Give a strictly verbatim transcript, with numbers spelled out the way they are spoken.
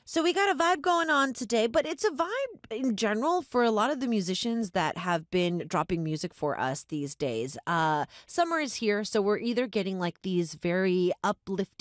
So we got a vibe going on today, but it's a vibe in general for a lot of the musicians that have been dropping music for us these days. Uh, summer is here, so we're either getting like these very uplifting